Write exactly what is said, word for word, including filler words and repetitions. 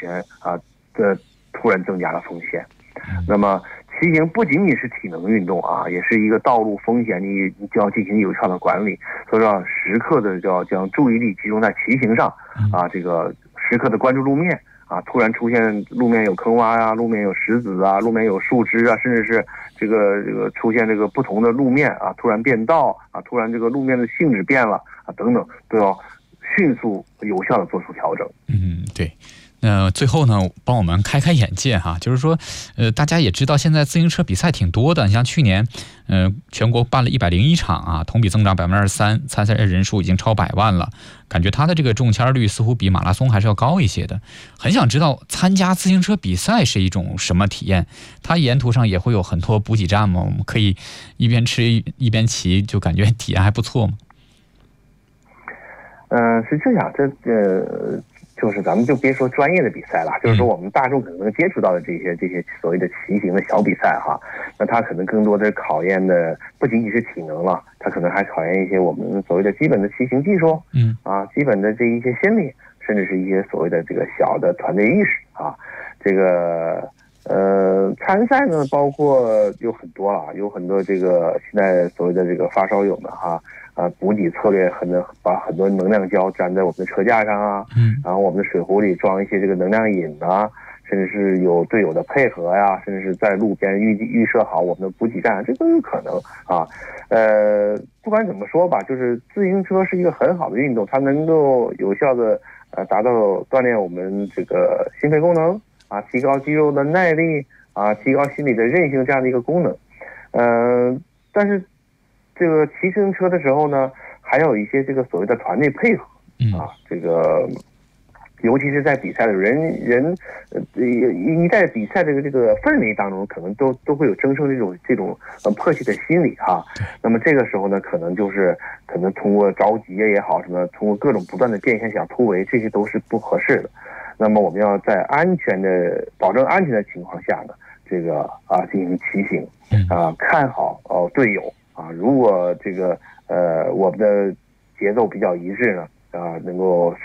前啊的突然增加了风险。那么骑行不仅仅是体能运动啊，也是一个道路风险，你你就要进行有效的管理，所以说时刻的就要将注意力集中在骑行上啊，这个时刻的关注路面啊，突然出现路面有坑洼啊，路面有石子啊，路面有树枝啊，甚至是这个这个出现这个不同的路面啊，突然变道啊，突然这个路面的性质变了啊，等等，都要迅速有效的做出调整。 嗯，对。呃，最后呢，帮我们开开眼界哈，就是说，呃，大家也知道现在自行车比赛挺多的，你像去年，呃，全国办了一百零一场啊，同比增长百分之二十三，参赛人数已经超百万了，感觉它的这个中签率似乎比马拉松还是要高一些的。很想知道参加自行车比赛是一种什么体验？它沿途上也会有很多补给站吗？我们可以一边吃一边骑，就感觉体验还不错吗？ 嗯、呃，是这样，这呃。就是咱们就别说专业的比赛了，就是说我们大众可能接触到的这些这些所谓的骑行的小比赛哈，那它可能更多的考验的不仅仅是体能了，它可能还考验一些我们所谓的基本的骑行技术，嗯啊，基本的这一些心理，甚至是一些所谓的这个小的团队意识啊，这个呃参赛呢，包括有很多了，有很多这个现在所谓的这个发烧友们哈。啊，补给策略可能把很多能量胶粘在我们的车架上啊，嗯，然后我们的水壶里装一些这个能量饮啊，甚至是有队友的配合呀，甚至是在路边预预设好我们的补给站，这都有可能啊。呃，不管怎么说吧，就是自行车是一个很好的运动，它能够有效的呃达到锻炼我们这个心肺功能啊，提高肌肉的耐力啊，提高心理的韧性这样的一个功能。呃，但是。这个骑自行车的时候呢，还有一些这个所谓的团队配合啊，这个尤其是在比赛的人人呃一在比赛这个这个氛围当中，可能都都会有增生这种这种呃迫切的心理哈。那么这个时候呢，可能就是可能通过着急也好，什么通过各种不断的变现想突围，这些都是不合适的。那么我们要在安全的保证安全的情况下呢，这个啊进行骑行啊，看好哦队友。啊，如果这个呃我们的节奏比较一致呢，啊，能够